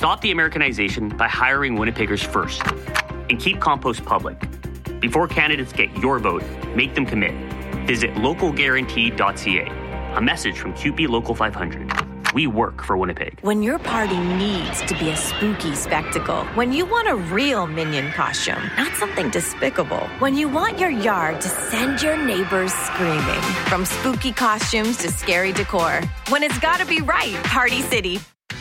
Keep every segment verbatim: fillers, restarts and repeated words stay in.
Stop the Americanization by hiring Winnipeggers first. And keep compost public. Before candidates get your vote, make them commit. Visit local guarantee dot c a. A message from Q P Local five hundred. We work for Winnipeg. When your party needs to be a spooky spectacle, when you want a real Minion costume, not something despicable, when you want your yard to send your neighbors screaming, from spooky costumes to scary decor, when it's gotta be right, Party City.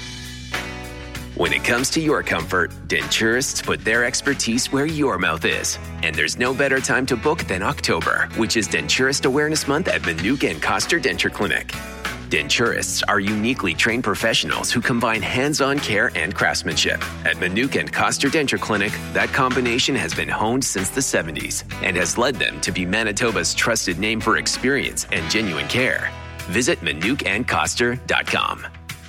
When it comes to your comfort, Denturists put their expertise where your mouth is. And there's no better time to book than October, which is Denturist Awareness Month at Manuka and Coster Denture Clinic. Denturists are uniquely trained professionals who combine hands-on care and craftsmanship. At Manuka and Coster Denture Clinic, that combination has been honed since the seventies and has led them to be Manitoba's trusted name for experience and genuine care. Visit manuka and coster dot com.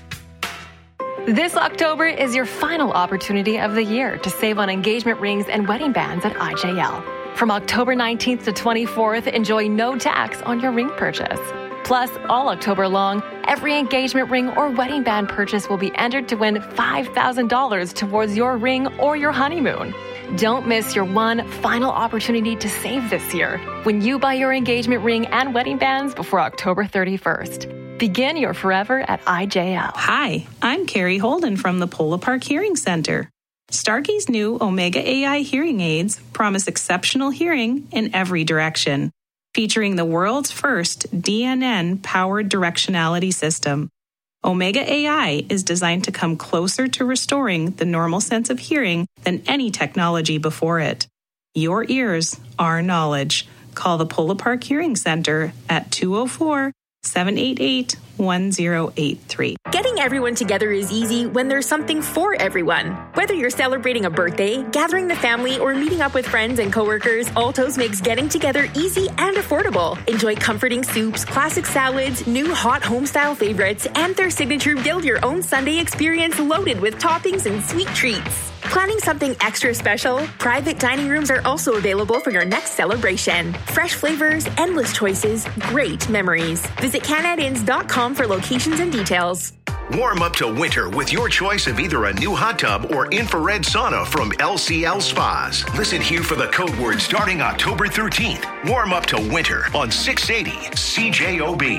This October is your final opportunity of the year to save on engagement rings and wedding bands at I J L. From October nineteenth to twenty-fourth, enjoy no tax on your ring purchase. Plus, all October long, every engagement ring or wedding band purchase will be entered to win five thousand dollars towards your ring or your honeymoon. Don't miss your one final opportunity to save this year when you buy your engagement ring and wedding bands before October thirty-first. Begin your forever at I J L. Hi, I'm Carrie Holden from the Polo Park Hearing Center. Starkey's new Omega A I hearing aids promise exceptional hearing in every direction, featuring the world's first D N N-powered directionality system. Omega A I is designed to come closer to restoring the normal sense of hearing than any technology before it. Your ears, our knowledge. Call the Polo Park Hearing Center at two oh four, seven eight eight, one oh eight three. Getting everyone together is easy when there's something for everyone. Whether you're celebrating a birthday, gathering the family, or meeting up with friends and coworkers, Alto's makes getting together easy and affordable. Enjoy comforting soups, classic salads, new hot home-style favorites, and their signature build-your-own Sunday experience loaded with toppings and sweet treats. Planning something extra special? Private dining rooms are also available for your next celebration. Fresh flavors, endless choices, great memories. Visit canadins dot com for locations and details. Warm up to winter with your choice of either a new hot tub or infrared sauna from L C L Spas. Listen here for the code word starting October thirteenth. Warm up to winter on six eighty C J O B.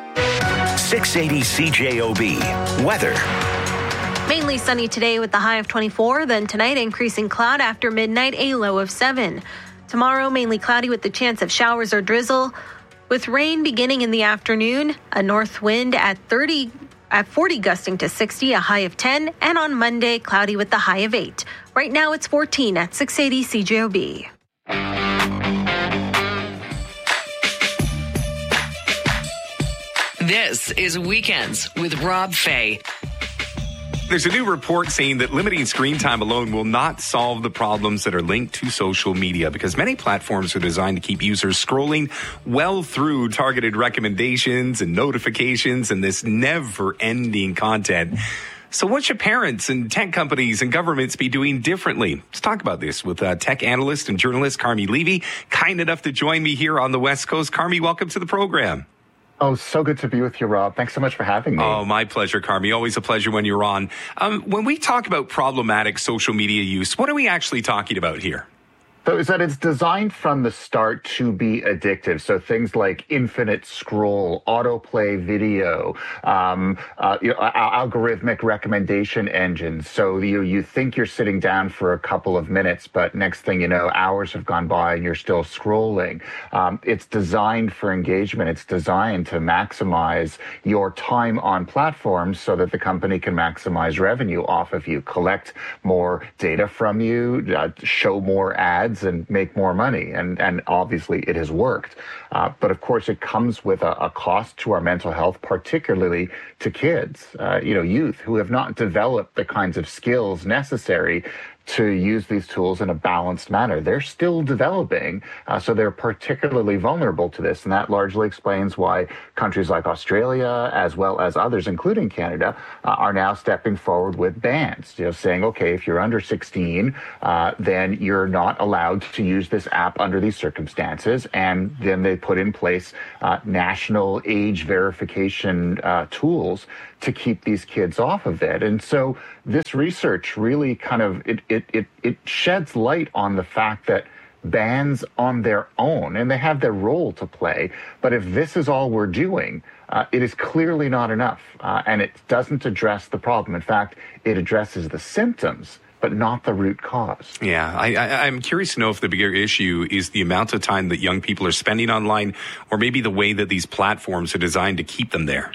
six eighty C J O B. Weather. Mainly sunny today with the high of twenty-four. Then tonight, increasing cloud after midnight, a low of seven. Tomorrow, mainly cloudy with the chance of showers or drizzle, with rain beginning in the afternoon. A north wind at thirty, at forty, gusting to sixty, a high of ten. And on Monday, cloudy with the high of eight. Right now, it's fourteen at six eighty C J O B. This is Weekends with Rob Fay. There's a new report saying that limiting screen time alone will not solve the problems that are linked to social media, because many platforms are designed to keep users scrolling well through targeted recommendations and notifications and this never-ending content. So what should parents and tech companies and governments be doing differently? Let's talk about this with uh, tech analyst and journalist Carmi Levy, kind enough to join me here on the West Coast. Carmi, welcome to the program. Oh, so good to be with you, Rob. Thanks so much for having me. Oh, my pleasure, Carmi. Always a pleasure when you're on. Um, when we talk about problematic social media use, what are we actually talking about here? So is that it's designed from the start to be addictive. So things like infinite scroll, autoplay video, um, uh, you know, algorithmic recommendation engines. So you you think you're sitting down for a couple of minutes, but next thing you know, hours have gone by and you're still scrolling. Um, it's designed for engagement. It's designed to maximize your time on platforms so that the company can maximize revenue off of you, collect more data from you, uh, show more ads, and make more money. And and obviously it has worked. Uh, but of course it comes with a, a cost to our mental health, particularly to kids, uh, you know, youth who have not developed the kinds of skills necessary to use these tools in a balanced manner. They're still developing, uh, so they're particularly vulnerable to this. And that largely explains why countries like Australia, as well as others, including Canada, uh, are now stepping forward with bans, you know, saying, okay, if you're under sixteen, uh, then you're not allowed to use this app under these circumstances. And then they put in place uh, national age verification uh, tools to keep these kids off of it. And so this research really kind of, it, it, it, it sheds light on the fact that bans on their own, and they have their role to play. But if this is all we're doing, uh, it is clearly not enough, uh, and it doesn't address the problem. In fact, it addresses the symptoms, but not the root cause. Yeah, I, I, I'm curious to know if the bigger issue is the amount of time that young people are spending online, or maybe the way that these platforms are designed to keep them there.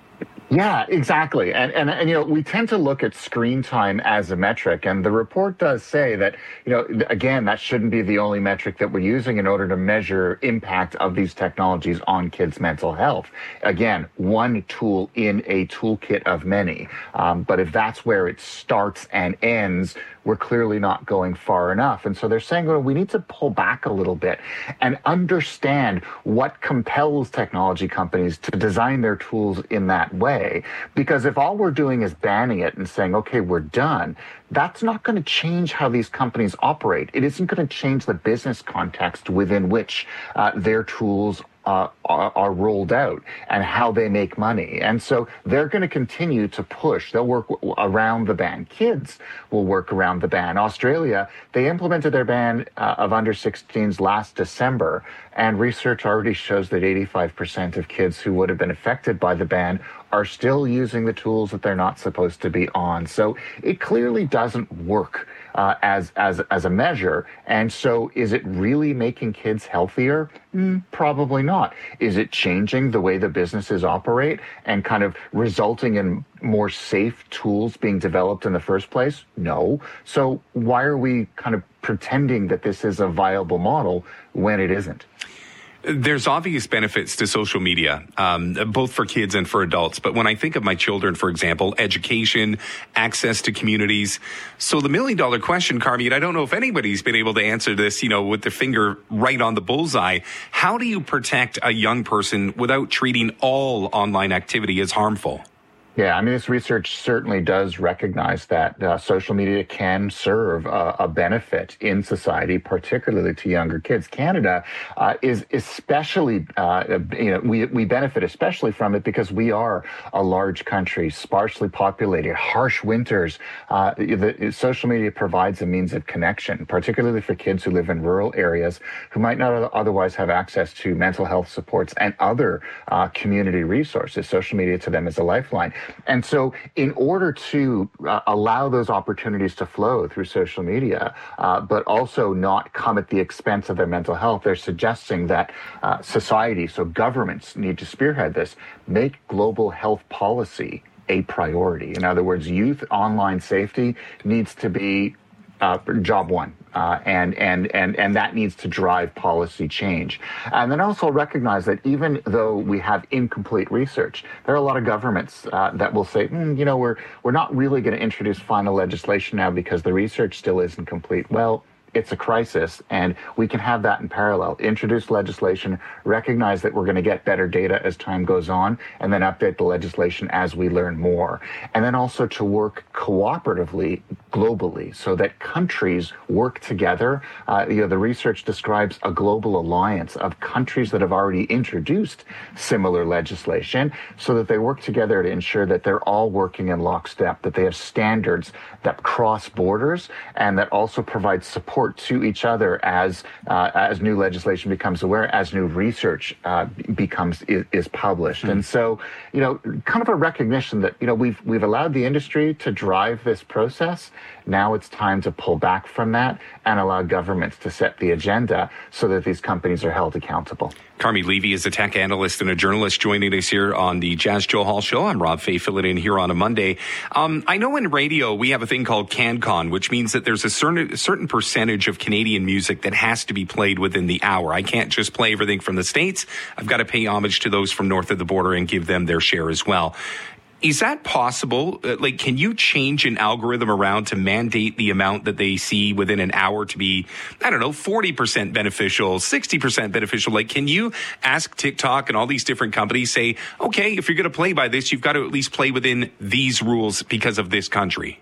Yeah, exactly. And, and, and, you know, we tend to look at screen time as a metric. And the report does say that, you know, again, that shouldn't be the only metric that we're using in order to measure impact of these technologies on kids' mental health. Again, one tool in a toolkit of many. Um, but if that's where it starts and ends, we're clearly not going far enough. And so they're saying, well, we need to pull back a little bit and understand what compels technology companies to design their tools in that way. Because if all we're doing is banning it and saying, okay, we're done, that's not going to change how these companies operate. It isn't going to change the business context within which uh, their tools Uh, are, are rolled out and how they make money. And so they're going to continue to push. They'll work w- around the ban. Kids will work around the ban. Australia, they implemented their ban uh, of under sixteens last December, and research already shows that eighty-five percent of kids who would have been affected by the ban are still using the tools that they're not supposed to be on. So it clearly doesn't work uh, as as as a measure. And so is it really making kids healthier? Mm, probably not. Is it changing the way the businesses operate and kind of resulting in more safe tools being developed in the first place? No. So why are we kind of pretending that this is a viable model when it isn't? There's obvious benefits to social media, um, both for kids and for adults. But when I think of my children, for example, education, access to communities. So the million dollar question, Carmi, and I don't know if anybody's been able to answer this, you know, with their finger right on the bullseye. How do you protect a young person without treating all online activity as harmful? Yeah, I mean, this research certainly does recognize that uh, social media can serve uh, a benefit in society, particularly to younger kids. Canada uh, is especially, uh, you know, we, we benefit especially from it because we are a large country, sparsely populated, harsh winters. Uh, the, social media provides a means of connection, particularly for kids who live in rural areas who might not otherwise have access to mental health supports and other uh, community resources. Social media to them is a lifeline. And so in order to uh, allow those opportunities to flow through social media, uh, but also not come at the expense of their mental health, they're suggesting that uh, society, so governments need to spearhead this, make global health policy a priority. In other words, youth online safety needs to be uh, job one. Uh, and, and, and, and that needs to drive policy change. And then also recognize that even though we have incomplete research, there are a lot of governments uh, that will say, mm, you know, we're, we're not really going to introduce final legislation now because the research still isn't complete. Well, it's a crisis, and we can have that in parallel. Introduce legislation, recognize that we're going to get better data as time goes on, and then update the legislation as we learn more. And then also to work cooperatively globally so that countries work together. Uh, you know, the research describes a global alliance of countries that have already introduced similar legislation so that they work together to ensure that they're all working in lockstep, that they have standards that cross borders and that also provide support to each other as uh, as new legislation becomes aware, as new research uh, becomes is, is published. Mm. And so, you know, kind of a recognition that, you know, we've we've allowed the industry to drive this process. Now it's time to pull back from that and allow governments to set the agenda so that these companies are held accountable. Carmi Levy is a tech analyst and a journalist joining us here on the Jazz Joe Hall Show. I'm Rob Fay, filling in here on a Monday. Um, I know in radio we have a thing called CanCon, which means that there's a certain, certain percentage of Canadian music that has to be played within the hour. I can't just play everything from the States. I've got to pay homage to those from north of the border and give them their share as well. Is that possible? Like, can you change an algorithm around to mandate the amount that they see within an hour to be, I don't know, forty percent beneficial, sixty percent beneficial? Like, can you ask TikTok and all these different companies, say, okay, if you're going to play by this, you've got to at least play within these rules because of this country?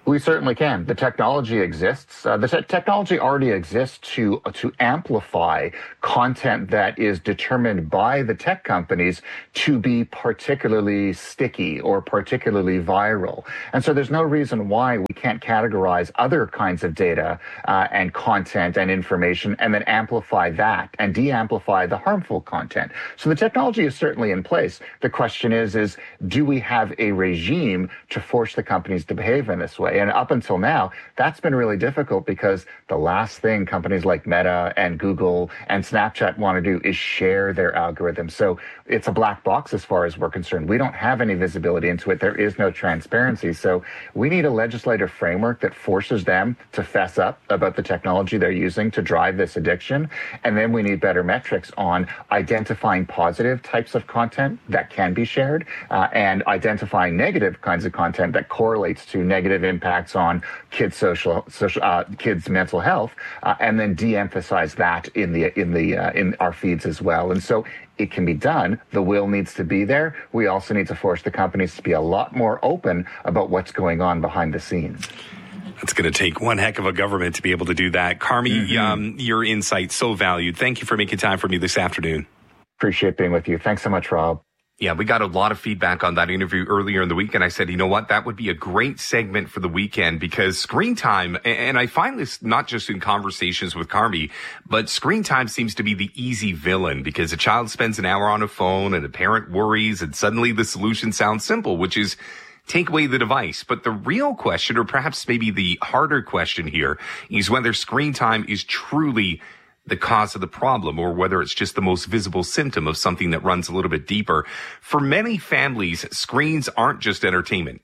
We certainly can. The technology exists. Uh, the te- technology already exists to uh, to amplify content that is determined by the tech companies to be particularly sticky or particularly viral. And so there's no reason why we can't categorize other kinds of data uh, and content and information and then amplify that and de-amplify the harmful content. So the technology is certainly in place. The question is, is do we have a regime to force the companies to behave in this way? And up until now, that's been really difficult because the last thing companies like Meta and Google and Snapchat want to do is share their algorithms. So it's a black box as far as we're concerned. We don't have any visibility into it. There is no transparency. So we need a legislative framework that forces them to fess up about the technology they're using to drive this addiction. And then we need better metrics on identifying positive types of content that can be shared uh, and identifying negative kinds of content that correlates to negative impacts on kids' social, social uh, kids' mental health, uh, and then de-emphasize that in the in the uh, in our feeds as well. And so it can be done. The will needs to be there. We also need to force the companies to be a lot more open about what's going on behind the scenes. It's going to take one heck of a government to be able to do that. Carmi, mm-hmm. um, your insight so valued. Thank you for making time for me this afternoon. Appreciate being with you. Thanks so much, Rob. Yeah, we got a lot of feedback on that interview earlier in the week, and I said, you know what, that would be a great segment for the weekend because screen time, and I find this not just in conversations with Carmi, but screen time seems to be the easy villain because a child spends an hour on a phone and a parent worries, and suddenly the solution sounds simple, which is take away the device. But the real question, or perhaps maybe the harder question here, is whether screen time is truly the cause of the problem or whether it's just the most visible symptom of something that runs a little bit deeper. For many families, screens aren't just entertainment.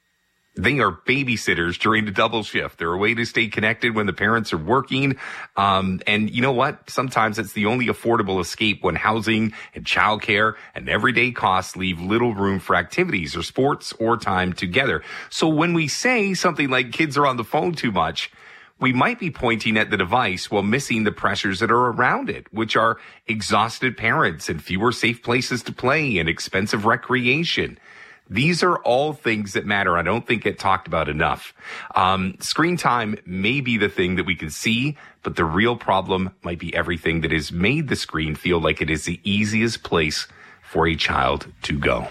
They are babysitters during the double shift. They're a way to stay connected when the parents are working. Um, and you know what? Sometimes it's the only affordable escape when housing and childcare and everyday costs leave little room for activities or sports or time together. So when we say something like kids are on the phone too much, we might be pointing at the device while missing the pressures that are around it, which are exhausted parents and fewer safe places to play and expensive recreation. These are all things that matter. I don't think get talked about enough. Um, screen time may be the thing that we can see, but the real problem might be everything that has made the screen feel like it is the easiest place for a child to go.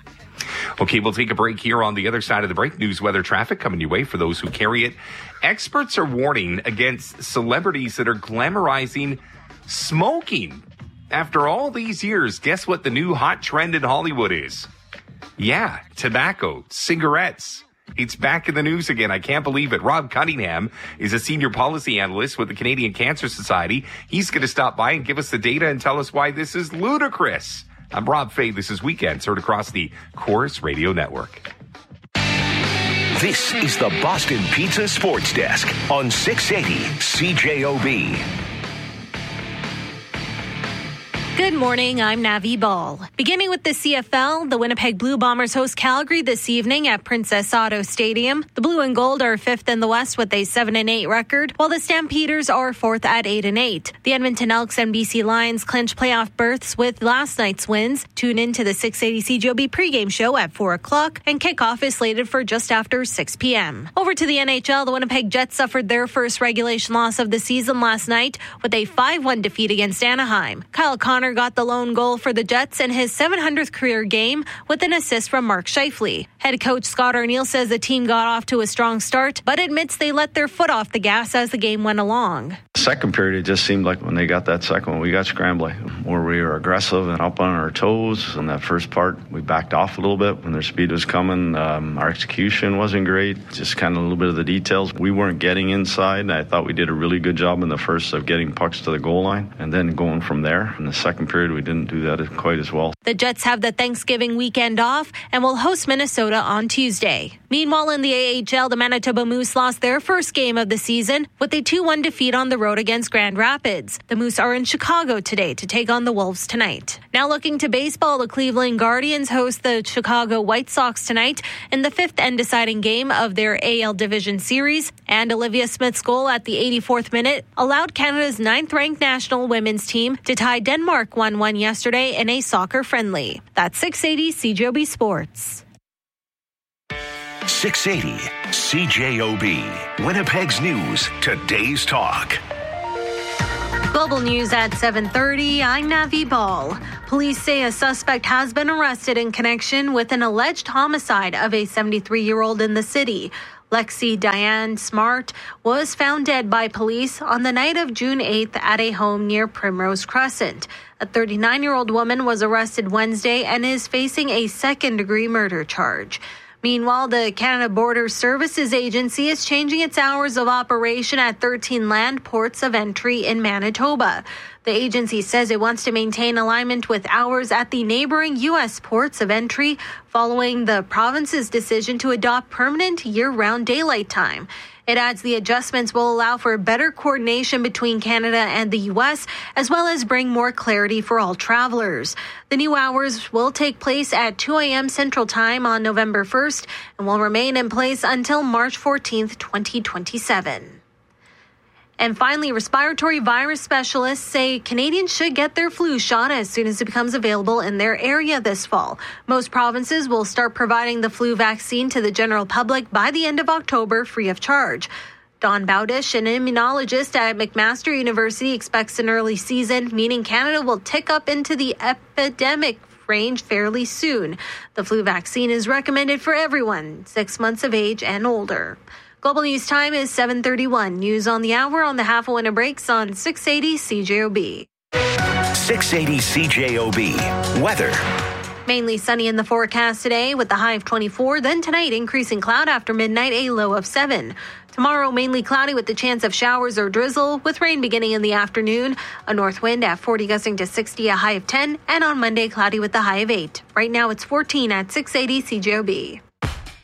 Okay, we'll take a break here. On the other side of the break, news, weather, traffic coming your way for those who carry it. Experts are warning against celebrities that are glamorizing smoking. After all these years, guess what the new hot trend in Hollywood is? Yeah, tobacco, cigarettes. It's back in the news again. I can't believe it. Rob Cunningham is a senior policy analyst with the Canadian Cancer Society. He's going to stop by and give us the data and tell us why this is ludicrous. I'm Rob Fay. This is Weekends, heard across the Chorus Radio Network. This is the Boston Pizza Sports Desk on six eighty C J O B. Good morning, I'm Navi Ball. Beginning with the C F L, the Winnipeg Blue Bombers host Calgary this evening at Princess Auto Stadium. The Blue and Gold are fifth in the West with a seven and eight record, while the Stampeders are fourth at eight and eight. The Edmonton Elks and B C Lions clinch playoff berths with last night's wins. Tune in to the six eighty C J O B pregame show at four o'clock, and kickoff is slated for just after six p.m. Over to the N H L, the Winnipeg Jets suffered their first regulation loss of the season last night with a five one defeat against Anaheim. Kyle Connor got the lone goal for the Jets in his seven hundredth career game with an assist from Mark Scheifele. Head coach Scott Arniel says the team got off to a strong start, but admits they let their foot off the gas as the game went along. Second period, it just seemed like when they got that second one, we got scrambling, where we were aggressive and up on our toes. In that first part, we backed off a little bit when their speed was coming. Um, our execution wasn't great, just kind of a little bit of the details. We weren't getting inside. I thought we did a really good job in the first of getting pucks to the goal line and then going from there. In the second period, we didn't do that quite as well. The Jets have the Thanksgiving weekend off and will host Minnesota on Tuesday. Meanwhile, in the A H L, the Manitoba Moose lost their first game of the season with a two one defeat on the road against Grand Rapids. The Moose are in Chicago today to take on the Wolves tonight. Now looking to baseball, the Cleveland Guardians host the Chicago White Sox tonight in the fifth and deciding game of their A L Division Series. And Olivia Smith's goal at the eighty-fourth minute allowed Canada's ninth-ranked national women's team to tie Denmark one one yesterday in a soccer friendly. That's six eighty C J O B Sports. six eighty C J O B. Winnipeg's News, today's talk. Global news at seven thirty. I'm Navi Ball. Police say a suspect has been arrested in connection with an alleged homicide of a seventy-three-year-old in the city. Lexi Diane Smart was found dead by police on the night of June eighth at a home near Primrose Crescent. A thirty-nine-year-old woman was arrested Wednesday and is facing a second-degree murder charge. Meanwhile, the Canada Border Services Agency is changing its hours of operation at thirteen land ports of entry in Manitoba. The agency says it wants to maintain alignment with hours at the neighboring U S ports of entry following the province's decision to adopt permanent year-round daylight time. It adds the adjustments will allow for better coordination between Canada and the U S, as well as bring more clarity for all travelers. The new hours will take place at two a.m. Central Time on November first and will remain in place until March fourteenth, twenty twenty-seven. And finally, respiratory virus specialists say Canadians should get their flu shot as soon as it becomes available in their area this fall. Most provinces will start providing the flu vaccine to the general public by the end of October, free of charge. Don Bowdish, an immunologist at McMaster University, expects an early season, meaning Canada will tick up into the epidemic range fairly soon. The flu vaccine is recommended for everyone six months of age and older. Global News time is seven thirty-one. News on the hour on the half winter breaks on six eighty C J O B. six eighty C J O B. Weather. Mainly sunny in the forecast today with the high of twenty-four. Then tonight, increasing cloud after midnight, a low of seven. Tomorrow, mainly cloudy with the chance of showers or drizzle, with rain beginning in the afternoon. A north wind at forty gusting to sixty, a high of ten. And on Monday, cloudy with the high of eight. Right now, it's fourteen at six eighty C J O B.